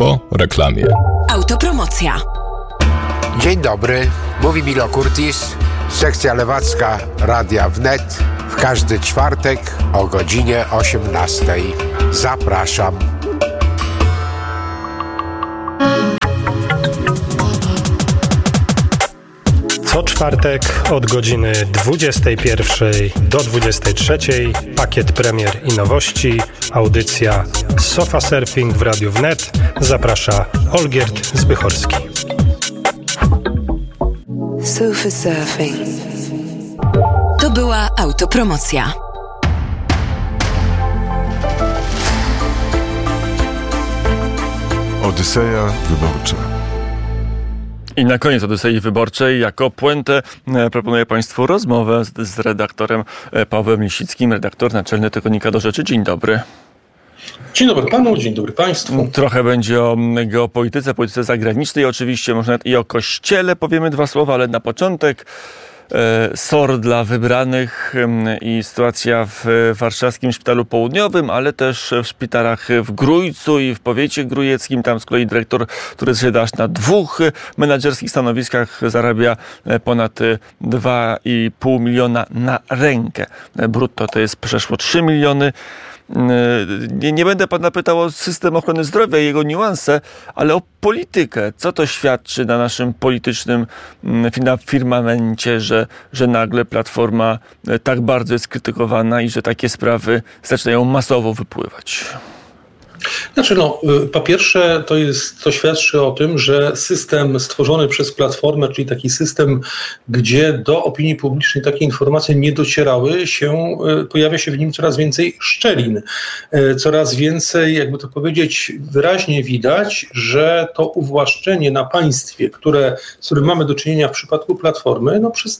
po reklamie. Autopromocja. Dzień dobry, mówi Milo Kurtis, sekcja lewacka Radia Wnet. W każdy czwartek o godzinie 18. Zapraszam. Co czwartek od godziny 21 do 23 pakiet premier i nowości, audycja Sofa Surfing w Radiu Wnet. Zaprasza Olgierd Zbychorski. Sofa Surfing. To była autopromocja. Odyseja wyborcza. I na koniec Odysei Wyborczej jako puentę proponuję Państwu rozmowę z redaktorem Pawłem Lisickim, redaktor naczelny tygodnika Do Rzeczy. Dzień dobry. Dzień dobry panu, dzień dobry państwu. Trochę będzie o geopolityce, polityce zagranicznej oczywiście, może nawet i o Kościele powiemy dwa słowa, ale na początek SOR dla wybranych i sytuacja w warszawskim Szpitalu Południowym, ale też w szpitalach w Grójcu i w powiecie grójeckim. Tam z kolei dyrektor, który zasiada aż na 2 menedżerskich stanowiskach, zarabia ponad 2,5 miliona na rękę. Brutto to jest przeszło 3 miliony. Nie będę pana pytał o system ochrony zdrowia i jego niuanse, ale o politykę. Co to świadczy na naszym politycznym firmamencie, że nagle Platforma tak bardzo jest krytykowana i że takie sprawy zaczynają masowo wypływać? Znaczy, po pierwsze, to świadczy o tym, że system stworzony przez Platformę, czyli taki system, gdzie do opinii publicznej takie informacje nie docierały, pojawia się w nim coraz więcej szczelin. Coraz więcej, jakby to powiedzieć, wyraźnie widać, że to uwłaszczenie na państwie, z którym mamy do czynienia w przypadku Platformy,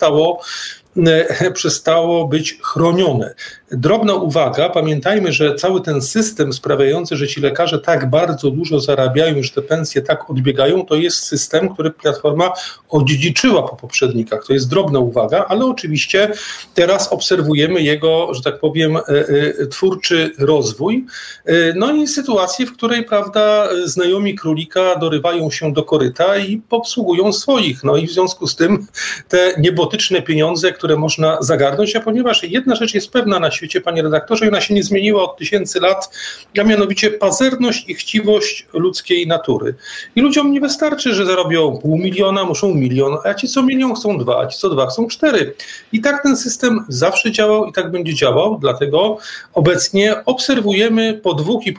przestało być chronione. Drobna uwaga, pamiętajmy, że cały ten system sprawiający, że ci lekarze tak bardzo dużo zarabiają, że te pensje tak odbiegają, to jest system, który Platforma odziedziczyła po poprzednikach. To jest drobna uwaga, ale oczywiście teraz obserwujemy jego, że tak powiem, twórczy rozwój. No i sytuację, w której, prawda, znajomi królika dorywają się do koryta i obsługują swoich. No i w związku z tym te niebotyczne pieniądze, które można zagarnąć, a ponieważ jedna rzecz jest pewna na świecie, panie redaktorze, i ona się nie zmieniła od tysięcy lat, a mianowicie pazerność i chciwość ludzkiej natury. I ludziom nie wystarczy, że zarobią 500 000, muszą 1 milion, a ci co 1 milion chcą 2, a ci co 2 chcą 4. I tak ten system zawsze działał i tak będzie działał, dlatego obecnie obserwujemy po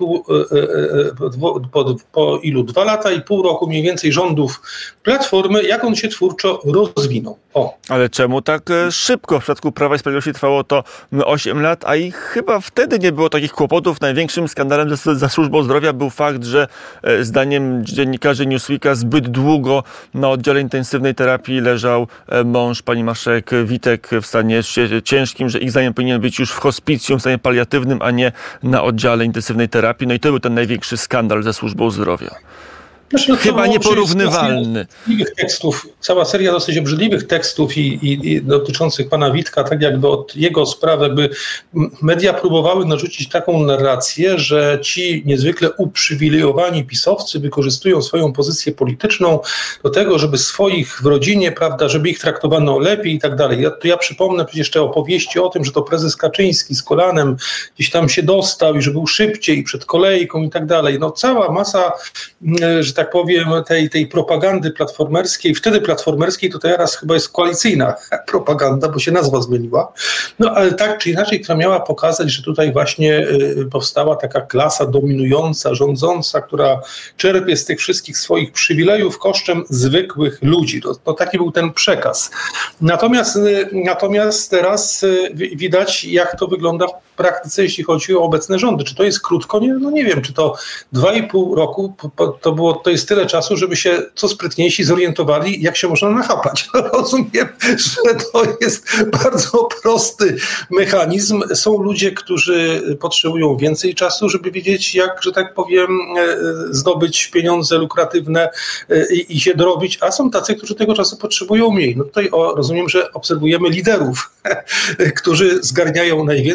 2 lata i pół roku mniej więcej rządów Platformy, jak on się twórczo rozwinął. Ale czemu tak szybko? W przypadku Prawa i Sprawiedliwości trwało to 8 lat, a i chyba wtedy nie było takich kłopotów. Największym skandalem za służbą zdrowia był fakt, że zdaniem dziennikarzy Newsweeka zbyt długo na oddziale intensywnej terapii leżał mąż pani marszałek Witek w stanie ciężkim, że ich zdaniem powinien być już w hospicjum, w stanie paliatywnym, a nie na oddziale intensywnej terapii. No i to był ten największy skandal ze służbą zdrowia. Chyba nieporównywalny. Cała seria dosyć obrzydliwych tekstów i dotyczących pana Witka, tak jakby od jego spraw, jakby media próbowały narzucić taką narrację, że ci niezwykle uprzywilejowani pisowcy wykorzystują swoją pozycję polityczną do tego, żeby swoich w rodzinie, prawda, żeby ich traktowano lepiej i tak dalej. Ja przypomnę przecież te opowieści o tym, że to prezes Kaczyński z kolanem gdzieś tam się dostał i że był szybciej przed kolejką i tak dalej. No cała masa, że tak powiem, tej propagandy platformerskiej, wtedy platformerskiej, to teraz chyba jest koalicyjna propaganda, bo się nazwa zmieniła. No ale tak czy inaczej, która miała pokazać, że tutaj właśnie powstała taka klasa dominująca, rządząca, która czerpie z tych wszystkich swoich przywilejów kosztem zwykłych ludzi. To taki był ten przekaz. Natomiast teraz widać, jak to wygląda w praktyce, jeśli chodzi o obecne rządy. Czy to jest krótko? Nie wiem. Czy to 2,5 roku to jest tyle czasu, żeby się co sprytniejsi zorientowali, jak się można nachapać. Rozumiem, że to jest bardzo prosty mechanizm. Są ludzie, którzy potrzebują więcej czasu, żeby wiedzieć, jak, że tak powiem, zdobyć pieniądze lukratywne i się dorobić, a są tacy, którzy tego czasu potrzebują mniej. No tutaj rozumiem, że obserwujemy liderów, którzy zgarniają najwięcej, bo się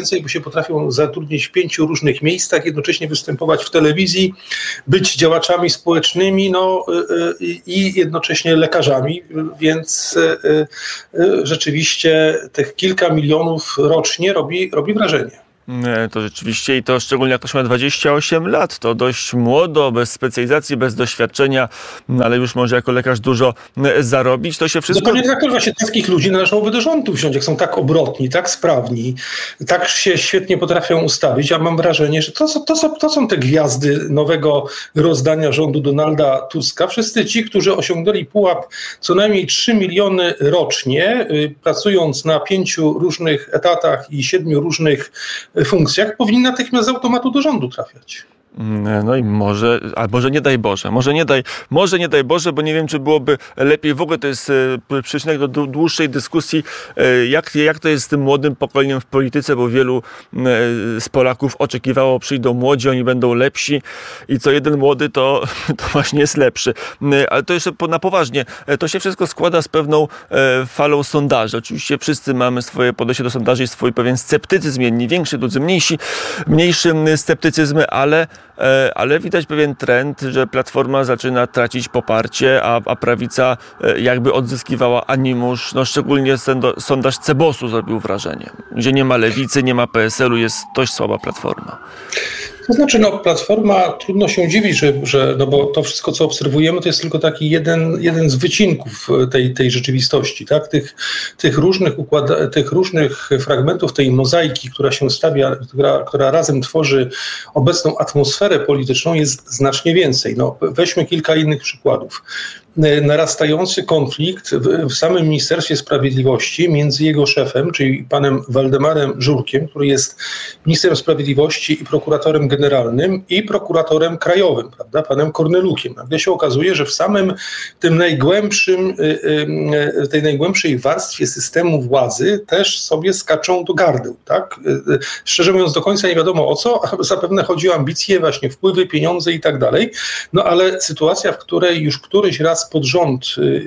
potrafią zatrudnić w 5 różnych miejscach, jednocześnie występować w telewizji, być działaczami społecznymi, i jednocześnie lekarzami, więc rzeczywiście tych kilka milionów rocznie robi wrażenie. To rzeczywiście i to szczególnie jak ktoś ma 28 lat, to dość młodo, bez specjalizacji, bez doświadczenia, ale już może jako lekarz dużo zarobić, to się wszystko... Dokładnie tak, właśnie takich ludzi należałoby do rządu wziąć, jak są tak obrotni, tak sprawni, tak się świetnie potrafią ustawić. Ja mam wrażenie, że to są te gwiazdy nowego rozdania rządu Donalda Tuska. Wszyscy ci, którzy osiągnęli pułap co najmniej 3 miliony rocznie, pracując na 5 różnych etatach i 7 różnych funkcjach, powinni natychmiast z automatu do rządu trafiać. No i może, albo że nie daj Boże, może nie daj Boże, bo nie wiem, czy byłoby lepiej. W ogóle to jest przyczynek do dłuższej dyskusji, jak to jest z tym młodym pokoleniem w polityce, bo wielu z Polaków oczekiwało, przyjdą młodzi, oni będą lepsi i co jeden młody, to właśnie jest lepszy. Ale to jeszcze na poważnie, to się wszystko składa z pewną falą sondaży. Oczywiście wszyscy mamy swoje podejście do sondaży i swój pewien sceptycyzm, jedni większy, drudzy mniejszy sceptycyzm, ale widać pewien trend, że Platforma zaczyna tracić poparcie, a prawica jakby odzyskiwała animusz. No szczególnie sondaż Cebosu zrobił wrażenie, gdzie nie ma Lewicy, nie ma PSL-u, jest dość słaba Platforma. To znaczy, Platforma, trudno się dziwić, że bo to wszystko, co obserwujemy, to jest tylko taki jeden z wycinków tej rzeczywistości, tak? Tych różnych fragmentów tej mozaiki, która się stawia, która razem tworzy obecną atmosferę polityczną, jest znacznie więcej. Weźmy kilka innych przykładów. Narastający konflikt w samym Ministerstwie Sprawiedliwości między jego szefem, czyli panem Waldemarem Żurkiem, który jest ministrem sprawiedliwości i prokuratorem generalnym, i prokuratorem krajowym, prawda, panem Kornelukiem. Nagle się okazuje, że w samym tym tej najgłębszej warstwie systemu władzy też sobie skaczą do gardeł, tak? Szczerze mówiąc, do końca nie wiadomo o co, a zapewne chodzi o ambicje, właśnie wpływy, pieniądze i tak dalej. Ale sytuacja, w której już któryś raz pod rząd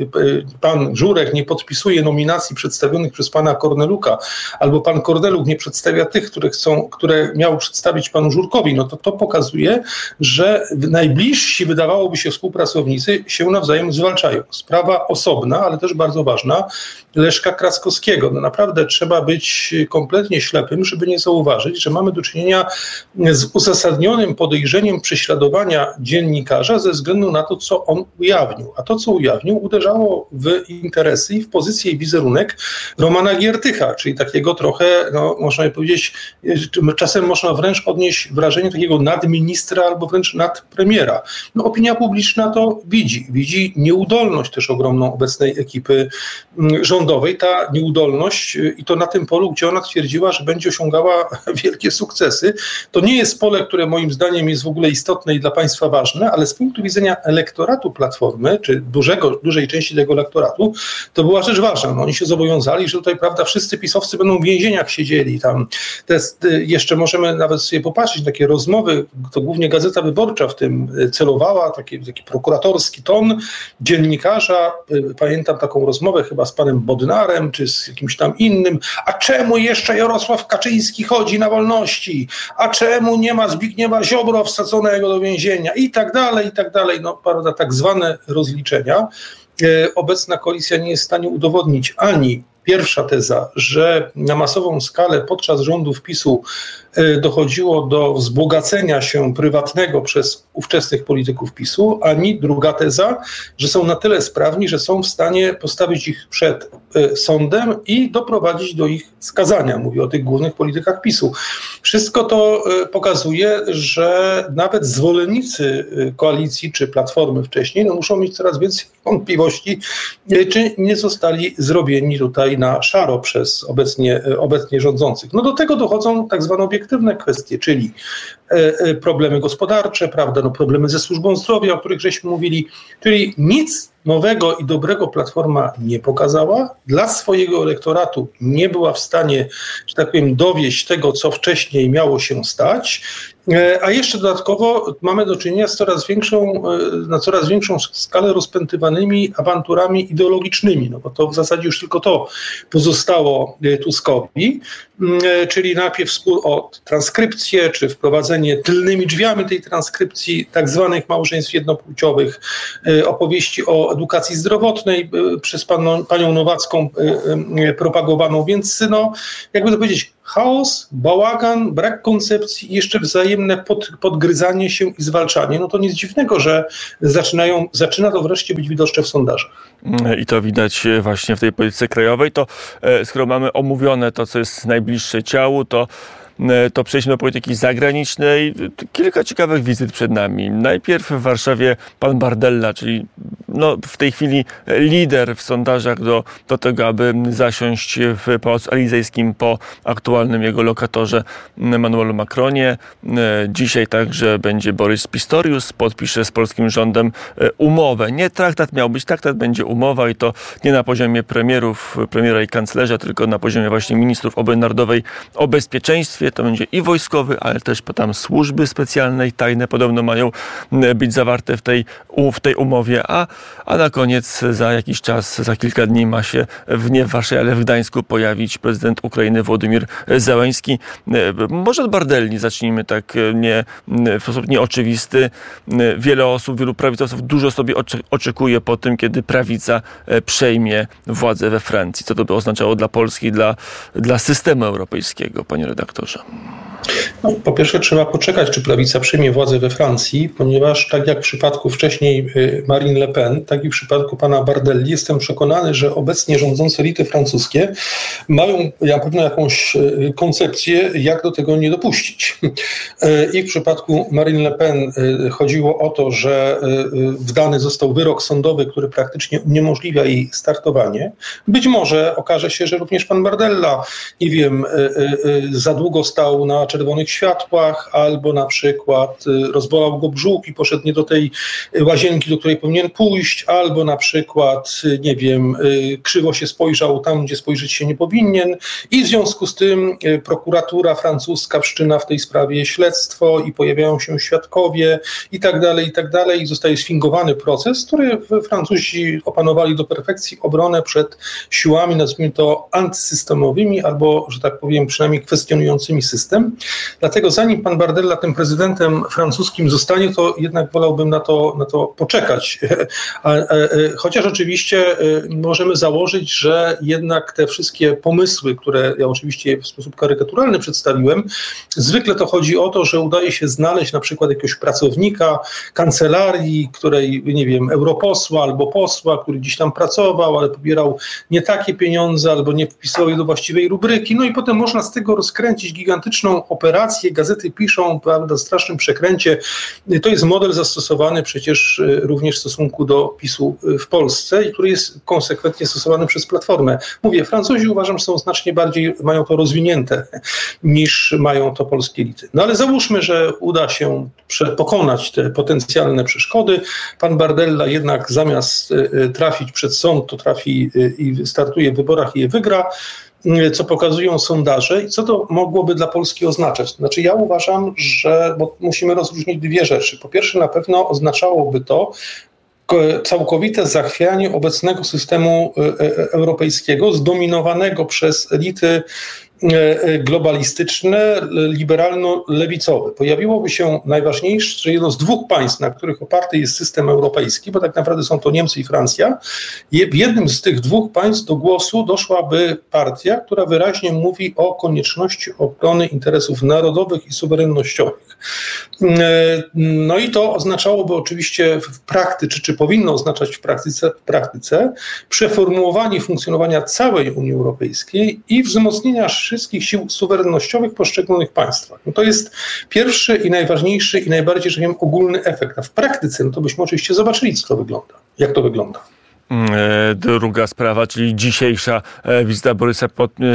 pan Żurek nie podpisuje nominacji przedstawionych przez pana Korneluka, albo pan Korneluk nie przedstawia tych, które miał przedstawić panu Żurkowi, to pokazuje, że najbliżsi, wydawałoby się, współpracownicy się nawzajem zwalczają. Sprawa osobna, ale też bardzo ważna, Leszka Kraskowskiego. Naprawdę trzeba być kompletnie ślepym, żeby nie zauważyć, że mamy do czynienia z uzasadnionym podejrzeniem prześladowania dziennikarza ze względu na to, co on ujawnił. A to, co ujawnił, uderzało w interesy i w pozycję i wizerunek Romana Giertycha, czyli takiego trochę, można powiedzieć, czasem można wręcz odnieść wrażenie takiego nadministra albo wręcz nadpremiera. Opinia publiczna to widzi nieudolność też ogromną obecnej ekipy rządowej. Ta nieudolność, i to na tym polu, gdzie ona twierdziła, że będzie osiągała wielkie sukcesy, to nie jest pole, które moim zdaniem jest w ogóle istotne i dla państwa ważne, ale z punktu widzenia elektoratu Platformy, czy dużej części tego elektoratu, to była rzecz ważna. Oni się zobowiązali, że tutaj, prawda, wszyscy pisowcy będą w więzieniach siedzieli. Tam jeszcze możemy nawet sobie popatrzeć, takie rozmowy, to głównie Gazeta Wyborcza w tym celowała, taki prokuratorski ton dziennikarza. Pamiętam taką rozmowę chyba z panem Bodnarem, czy z jakimś tam innym. A czemu jeszcze Jarosław Kaczyński chodzi na wolności? A czemu nie ma Zbigniewa Ziobro wsadzonego do więzienia? I tak dalej, i tak dalej. Prawda, tak zwane rozliczenia. Obecna koalicja nie jest w stanie udowodnić ani pierwsza teza, że na masową skalę podczas rządów PiS-u dochodziło do wzbogacenia się prywatnego przez ówczesnych polityków PiS-u, ani druga teza, że są na tyle sprawni, że są w stanie postawić ich przed sądem i doprowadzić do ich skazania. Mówię o tych głównych politykach PiS-u. Wszystko to pokazuje, że nawet zwolennicy koalicji czy Platformy wcześniej muszą mieć coraz więcej wątpliwości, czy nie zostali zrobieni tutaj na szaro przez obecnie rządzących. Do tego dochodzą tak zwane obiektywne kwestie, czyli problemy gospodarcze, prawda, problemy ze służbą zdrowia, o których żeśmy mówili, czyli nic nowego i dobrego Platforma nie pokazała, dla swojego elektoratu nie była w stanie, że tak powiem, dowieść tego, co wcześniej miało się stać. A jeszcze dodatkowo mamy do czynienia z na coraz większą skalę rozpętywanymi awanturami ideologicznymi, no bo to w zasadzie już tylko to pozostało Tuskowi, czyli najpierw spór o transkrypcję, czy wprowadzenie tylnymi drzwiami tej transkrypcji tak zwanych małżeństw jednopłciowych, opowieści o edukacji zdrowotnej przez panią Nowacką propagowaną, więc jakby to powiedzieć, chaos, bałagan, brak koncepcji i jeszcze wzajemne podgryzanie się i zwalczanie. No to nic dziwnego, że zaczyna to wreszcie być widoczne w sondażach. I to widać właśnie w tej polityce krajowej. To skoro mamy omówione to, co jest najbliższe ciału, to przejdźmy do polityki zagranicznej. Kilka ciekawych wizyt przed nami. Najpierw w Warszawie pan Bardella, czyli w tej chwili lider w sondażach do tego, aby zasiąść w Pałacu Elizejskim po aktualnym jego lokatorze Emmanuelu Macronie. Dzisiaj także będzie Borys Pistorius, podpisze z polskim rządem umowę. Nie traktat miał być, traktat będzie umowa i to nie na poziomie premiera i kanclerza, tylko na poziomie właśnie ministrów obrony narodowej o bezpieczeństwie. To będzie i wojskowy, ale też tam służby specjalne i tajne podobno mają być zawarte w tej umowie, a na koniec za jakiś czas, za kilka dni ma się nie w Warszawie, ale w Gdańsku pojawić prezydent Ukrainy Wołodymyr Zełenski. Może od Bardelli zacznijmy tak w sposób nieoczywisty. Wielu prawicowców dużo sobie oczekuje po tym, kiedy prawica przejmie władzę we Francji. Co to by oznaczało dla Polski, dla systemu europejskiego, panie redaktorze? Po pierwsze trzeba poczekać, czy prawica przyjmie władzę we Francji, ponieważ tak jak w przypadku wcześniej Marine Le Pen, tak i w przypadku pana Bardelli jestem przekonany, że obecnie rządzące elity francuskie mają na pewno jakąś koncepcję, jak do tego nie dopuścić. I w przypadku Marine Le Pen chodziło o to, że wydany został wyrok sądowy, który praktycznie uniemożliwia jej startowanie. Być może okaże się, że również pan Bardella, za długo stał na czerwonych światłach, albo na przykład rozbolał go brzuch i poszedł nie do tej łazienki, do której powinien pójść, albo na przykład, krzywo się spojrzał tam, gdzie spojrzeć się nie powinien i w związku z tym prokuratura francuska wszczyna w tej sprawie śledztwo i pojawiają się świadkowie i tak dalej i zostaje sfingowany proces, który Francuzi opanowali do perfekcji, obronę przed siłami, nazwijmy to antysystemowymi albo, że tak powiem, przynajmniej kwestionującymi system. Dlatego zanim pan Bardella tym prezydentem francuskim zostanie, to jednak wolałbym na to poczekać. Chociaż oczywiście możemy założyć, że jednak te wszystkie pomysły, które ja oczywiście w sposób karykaturalny przedstawiłem, zwykle to chodzi o to, że udaje się znaleźć na przykład jakiegoś pracownika kancelarii, której, europosła albo posła, który gdzieś tam pracował, ale pobierał nie takie pieniądze albo nie wpisywał je do właściwej rubryki. No i potem można z tego rozkręcić gigantyczną operację. Gazety piszą, prawda, w strasznym przekręcie. To jest model zastosowany przecież również w stosunku do PiS-u w Polsce i który jest konsekwentnie stosowany przez Platformę. Mówię, Francuzi uważam, że są znacznie bardziej, mają to rozwinięte niż mają to polskie elity. No ale załóżmy, że uda się pokonać te potencjalne przeszkody. Pan Bardella jednak zamiast trafić przed sąd, to trafi i startuje w wyborach i je wygra, co pokazują sondaże i co to mogłoby dla Polski oznaczać. Znaczy ja uważam, bo musimy rozróżnić dwie rzeczy. Po pierwsze, na pewno oznaczałoby to całkowite zachwianie obecnego systemu europejskiego, zdominowanego przez elity globalistyczne, liberalno-lewicowe. Pojawiłoby się najważniejsze, jedno z dwóch państw, na których oparty jest system europejski, bo tak naprawdę są to Niemcy i Francja. W jednym z tych dwóch państw do głosu doszłaby partia, która wyraźnie mówi o konieczności obrony interesów narodowych i suwerennościowych. No i to oznaczałoby oczywiście w praktyce, czy powinno oznaczać w praktyce przeformułowanie funkcjonowania całej Unii Europejskiej i wzmocnienia wszystkich sił suwerennościowych w poszczególnych państwach. No to jest pierwszy i najważniejszy i najbardziej, że wiem, ogólny efekt. A w praktyce, no to byśmy oczywiście zobaczyli, jak to wygląda. Druga sprawa, czyli dzisiejsza wizyta Borysa,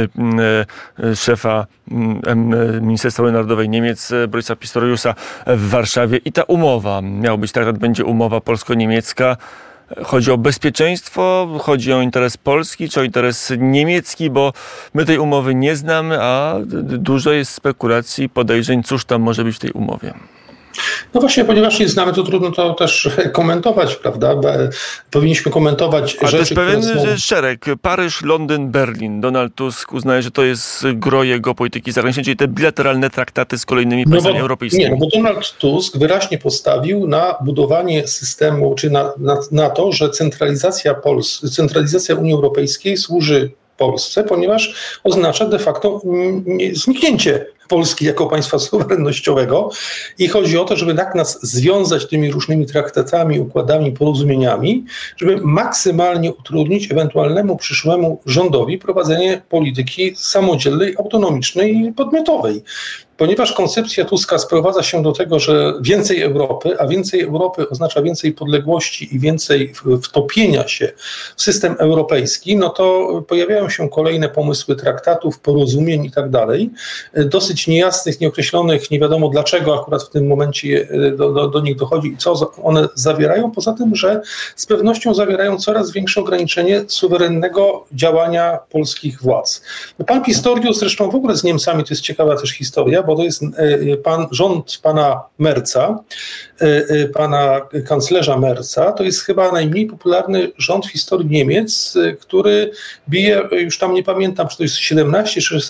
szefa Ministerstwa Obrony Narodowej Niemiec, Borysa Pistoriusa w Warszawie i ta umowa. Miał być traktat, będzie umowa polsko-niemiecka. chodzi o bezpieczeństwo, chodzi o interes polski, czy o interes niemiecki, bo my tej umowy nie znamy, a dużo jest spekulacji, podejrzeń, cóż tam może być w tej umowie. No właśnie, ponieważ nie znamy, to trudno to też komentować, prawda? Powinniśmy komentować rzeczy, rzeczy, to jest pewien szereg. Paryż, Londyn, Berlin. Donald Tusk uznaje, że to jest gro jego polityki zagranicznej, czyli te bilateralne traktaty z kolejnymi państwami europejskimi. Nie, bo Donald Tusk wyraźnie postawił na budowanie systemu, czy na to, że centralizacja Unii Europejskiej służy Polsce, ponieważ oznacza de facto zniknięcie Polski jako państwa suwerennościowego i chodzi o to, żeby tak nas związać tymi różnymi traktatami, układami, porozumieniami, żeby maksymalnie utrudnić ewentualnemu przyszłemu rządowi prowadzenie polityki samodzielnej, autonomicznej i podmiotowej. Ponieważ koncepcja Tuska sprowadza się do tego, że więcej Europy, a więcej Europy oznacza więcej podległości i więcej wtopienia się w system europejski, no to pojawiają się kolejne pomysły traktatów, porozumień i tak dalej, dosyć niejasnych, nieokreślonych, nie wiadomo dlaczego akurat w tym momencie do nich dochodzi i co one zawierają, poza tym, że z pewnością zawierają coraz większe ograniczenie suwerennego działania polskich władz. Pan Pistorius, zresztą w ogóle z Niemcami, to jest ciekawa też historia, bo to jest rząd pana Merza, pana kanclerza Merza, to jest chyba najmniej popularny rząd w historii Niemiec, który bije, już tam nie pamiętam, czy to jest 17 czy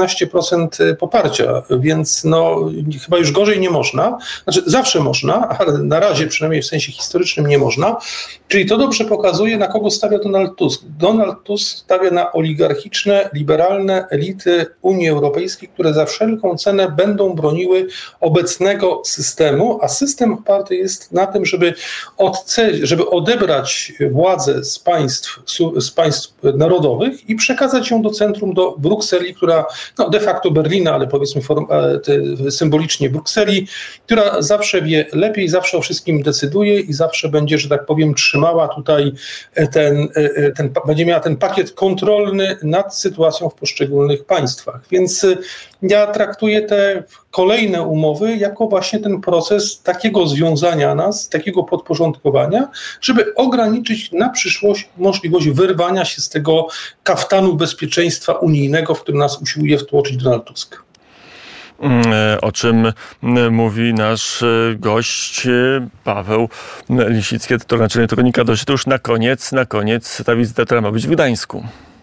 16% poparcia, więc no chyba już gorzej nie można, znaczy zawsze można, ale na razie przynajmniej w sensie historycznym nie można, czyli to dobrze pokazuje, na kogo stawia Donald Tusk. Donald Tusk stawia na oligarchiczne, liberalne elity Unii Europejskiej, które za wszelką cenę będą broniły obecnego systemu, a system oparty jest na tym, żeby odebrać władzę z państw narodowych i przekazać ją do centrum, do Brukseli, która no de facto Berlina, ale powiedzmy symbolicznie Brukseli, która zawsze wie lepiej, zawsze o wszystkim decyduje i zawsze będzie, że tak powiem, trzymała tutaj będzie miała ten pakiet kontrolny nad sytuacją w poszczególnych państwach. Więc ja traktuję te kolejne umowy jako właśnie ten proces takiego związania nas, takiego podporządkowania, żeby ograniczyć na przyszłość możliwość wyrwania się z tego kaftanu bezpieczeństwa unijnego, w którym nas usiłuje wtłoczyć Donald Tusk. O czym mówi nasz gość Paweł Lisicki, editor naczelny tygodnika Dość. To już na koniec ta wizyta, która ma być w Gdańsku.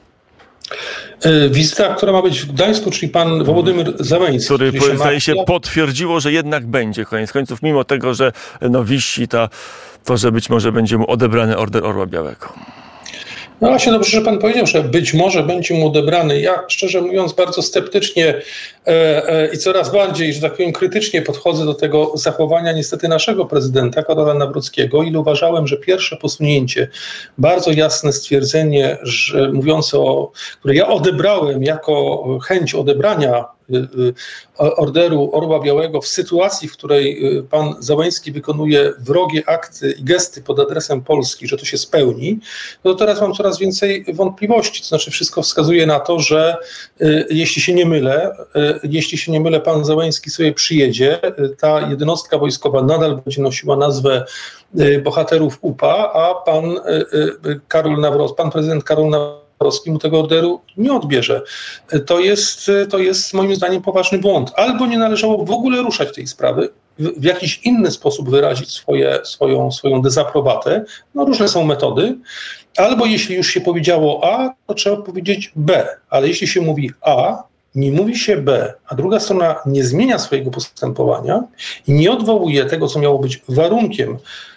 Wizyta, która ma być w Gdańsku, czyli pan Wołodymyr Zełenski, który zdaje się potwierdziło, że jednak będzie koniec końców, mimo tego, że no wisi to, że być może będzie mu odebrany Order Orła Białego. No właśnie, dobrze, że pan powiedział, że być może będzie mu odebrany. Ja, szczerze mówiąc, bardzo sceptycznie i coraz bardziej, że tak powiem, krytycznie podchodzę do tego zachowania niestety naszego prezydenta Karola Nawrockiego i uważałem, że pierwsze posunięcie, bardzo jasne stwierdzenie, mówiące które ja odebrałem jako chęć odebrania Orderu Orła Białego w sytuacji, w której pan Zełenski wykonuje wrogie akty i gesty pod adresem Polski, że to się spełni, no to teraz mam coraz więcej wątpliwości. To znaczy wszystko wskazuje na to, że jeśli się nie mylę, pan Zełenski sobie przyjedzie, ta jednostka wojskowa nadal będzie nosiła nazwę bohaterów UPA, a pan prezydent Karol Nawrocki mu tego orderu nie odbierze. To jest moim zdaniem poważny błąd. Albo nie należało w ogóle ruszać tej sprawy, w jakiś inny sposób wyrazić swoją dezaprobatę. No różne są metody. Albo jeśli już się powiedziało A, to trzeba powiedzieć B. Ale jeśli się mówi A, nie mówi się B, a druga strona nie zmienia swojego postępowania i nie odwołuje tego, co miało być warunkiem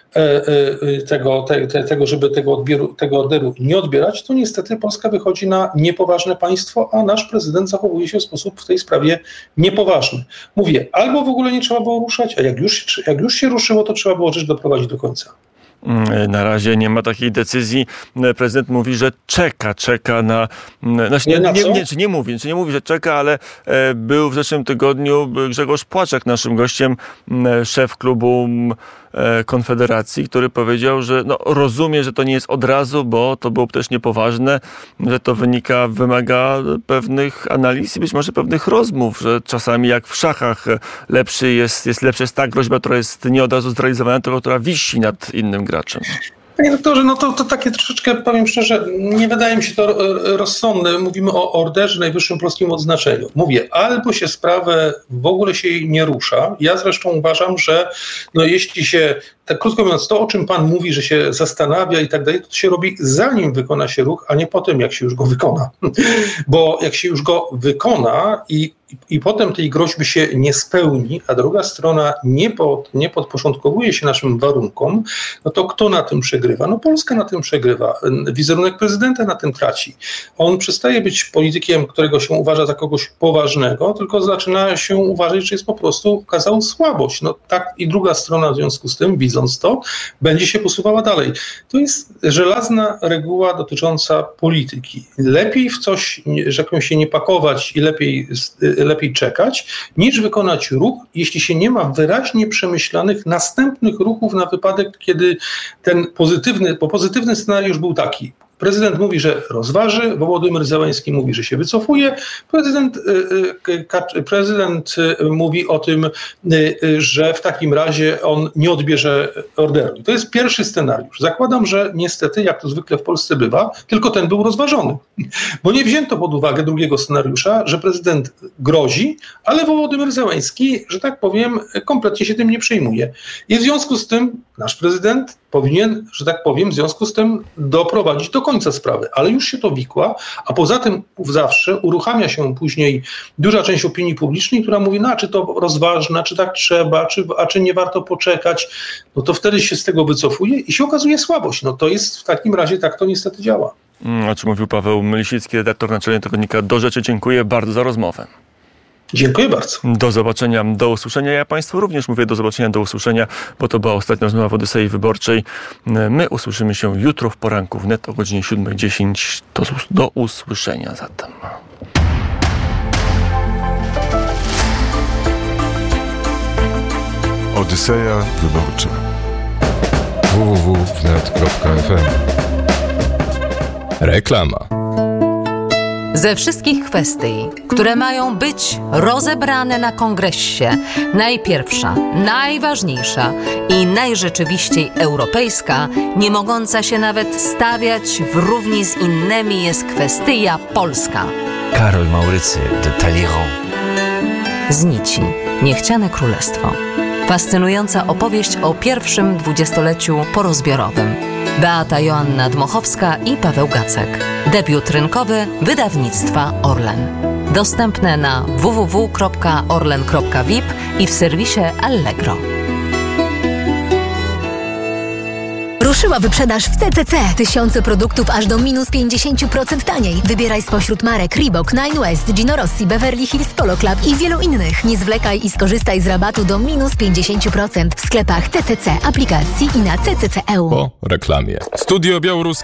tego, żeby tego orderu nie odbierać, to niestety Polska wychodzi na niepoważne państwo, a nasz prezydent zachowuje się w sposób w tej sprawie niepoważny. Mówię, albo w ogóle nie trzeba było ruszać, a jak już się ruszyło, to trzeba było rzecz doprowadzić do końca. Na razie nie ma takiej decyzji. Prezydent mówi, że czeka na... Znaczy nie mówi, że czeka, ale był w zeszłym tygodniu Grzegorz Płaczek naszym gościem, szef klubu Konfederacji, który powiedział, że rozumie, że to nie jest od razu, bo to było też niepoważne, że to wymaga pewnych analiz i być może pewnych rozmów, że czasami jak w szachach lepsza jest ta groźba, która jest nie od razu zrealizowana, tylko która wisi nad innym graczem. Panie doktorze, no to takie troszeczkę, powiem szczerze, nie wydaje mi się to rozsądne. Mówimy o orderze najwyższym polskim odznaczeniu. Mówię, albo się sprawę, w ogóle się jej nie rusza. Ja zresztą uważam, że jeśli się, tak krótko mówiąc, to o czym pan mówi, że się zastanawia i tak dalej, to się robi zanim wykona się ruch, a nie po tym, jak się już go wykona. Bo jak się już go wykona i potem tej groźby się nie spełni, a druga strona nie podporządkowuje się naszym warunkom, no to kto na tym przegrywa? No Polska na tym przegrywa. Wizerunek prezydenta na tym traci. On przestaje być politykiem, którego się uważa za kogoś poważnego, tylko zaczyna się uważać, że jest po prostu okazał słabość. No tak i druga strona w związku z tym, widząc to, będzie się posuwała dalej. To jest żelazna reguła dotycząca polityki. Lepiej w coś, że tak powiem, się nie pakować i lepiej czekać, niż wykonać ruch, jeśli się nie ma wyraźnie przemyślanych następnych ruchów na wypadek, kiedy ten pozytywny scenariusz był taki. Prezydent mówi, że rozważy, Wołodymyr Zełenski mówi, że się wycofuje, prezydent mówi o tym, że w takim razie on nie odbierze orderu. I to jest pierwszy scenariusz. Zakładam, że niestety, jak to zwykle w Polsce bywa, tylko ten był rozważony. Bo nie wzięto pod uwagę drugiego scenariusza, że prezydent grozi, ale Wołodymyr Zełenski, że tak powiem, kompletnie się tym nie przejmuje. I w związku z tym nasz prezydent powinien, że tak powiem, w związku z tym doprowadzić do końca sprawy. Ale już się to wikła, a poza tym zawsze uruchamia się później duża część opinii publicznej, która mówi, no a czy to rozważne, czy tak trzeba, czy nie warto poczekać, no to wtedy się z tego wycofuje i się okazuje słabość. No to jest w takim razie, tak to niestety działa. O czym mówił Paweł Lisicki, redaktor naczelny tygodnika Do Rzeczy. Dziękuję bardzo za rozmowę. Dziękuję bardzo. Do zobaczenia, do usłyszenia. Ja Państwu również mówię do zobaczenia, do usłyszenia, bo to była ostatnia rozmowa w Odysei Wyborczej. My usłyszymy się jutro w poranku wnet o godzinie 7:10. Do usłyszenia zatem. Odyseja Wyborcza. www.wnet.fm. Reklama. Ze wszystkich kwestii, które mają być rozebrane na kongresie, najpierwsza, najważniejsza i najrzeczywiściej europejska, nie mogąca się nawet stawiać w równi z innymi, jest kwestia polska. Karol Maurycy de Talleyrand. Z nici. Niechciane królestwo. Fascynująca opowieść o pierwszym dwudziestoleciu porozbiorowym. Beata Joanna Dmochowska i Paweł Gacek. Debiut rynkowy wydawnictwa Orlen. Dostępne na www.orlen.vip i w serwisie Allegro. Ruszyła wyprzedaż w CCC. Tysiące produktów aż do minus 50% taniej. Wybieraj spośród marek Reebok, Nine West, Gino Rossi, Beverly Hills Polo Club i wielu innych. Nie zwlekaj i skorzystaj z rabatu do minus 50% w sklepach CCC, aplikacji i na CCC.eu. Po reklamie. Studio Białoruskie.